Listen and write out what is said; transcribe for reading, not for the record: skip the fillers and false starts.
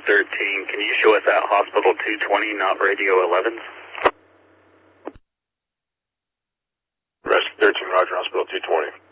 13, can you show us at Hospital 220, not Radio 11s? Rescue 13, Roger, Hospital 220.